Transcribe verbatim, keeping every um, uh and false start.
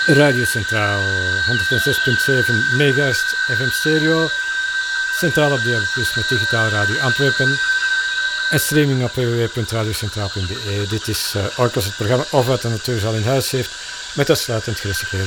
Radio Centraal, honderdzes punt zeven megahertz F M stereo, centraal op D A B plus met digitaal radio Antwerpen en streaming op w w w punt radiocentraal punt b e. Dit is uh, Orkels, het programma of wat de natuur al in huis heeft, met uitsluitend christelijke